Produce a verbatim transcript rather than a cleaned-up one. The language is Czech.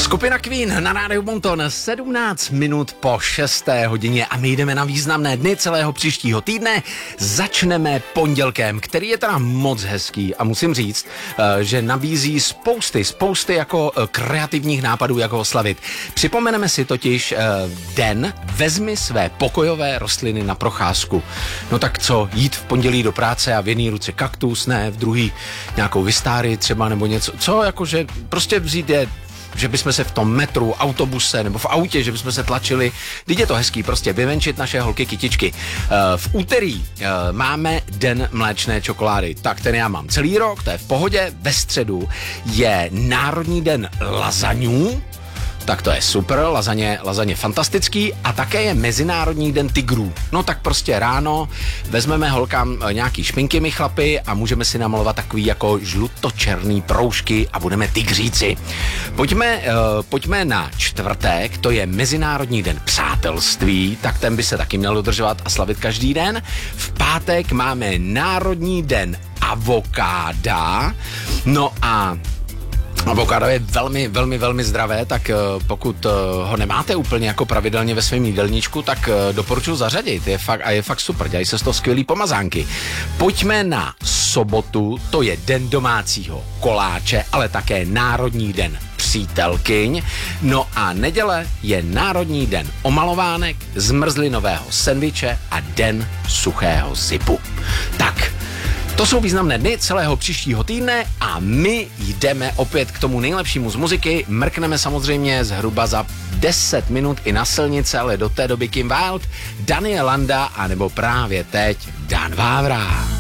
Skupina Queen na rádiu Bonton, sedmnáct minut po šesté hodině a my jdeme na významné dny celého příštího týdne. Začneme pondělkem, který je teda moc hezký a musím říct, že nabízí spousty, spousty jako kreativních nápadů, jak ho oslavit. Připomeneme si totiž den Vezmi své pokojové rostliny na procházku. No tak co, jít v pondělí do práce a v jedné ruce kaktus, ne, v druhý nějakou vistáry třeba nebo něco, co jakože prostě vzít je, že bychom se v tom metru, autobuse nebo v autě, že bychom se tlačili. Teď je to hezký, prostě vyvenčit naše holky kytičky. V úterý máme den mléčné čokolády, tak ten já mám celý rok, to je v pohodě. Ve středu je Národní den lazaňů, tak to je super, lazaně, lazaně fantastický a také je Mezinárodní den tigrů. No tak prostě ráno vezmeme holkám nějaký šminky, my chlapi, a můžeme si namalovat takový jako žlutočerný proužky a budeme tigříci. Pojďme, uh, pojďme na čtvrtek, to je Mezinárodní den přátelství, tak ten by se taky měl dodržovat a slavit každý den. V pátek máme Národní den avokáda, no a avokádo je velmi, velmi, velmi zdravé, tak pokud ho nemáte úplně jako pravidelně ve svém jídelníčku, tak doporučuji zařadit. Je fakt, a je fakt super, dělají se z toho skvělý pomazánky. Pojďme na sobotu, to je den domácího koláče, ale také Národní den přítelkyň. No a neděle je Národní den omalovánek, zmrzlinového sendviče a den suchého zipu. Tak, to jsou významné dny celého příštího týdne a my jdeme opět k tomu nejlepšímu z muziky. Mrkneme samozřejmě zhruba za deset minut i na silnice, ale do té doby Kim Wilde, Daniel Landa a nebo právě teď Dan Vávra.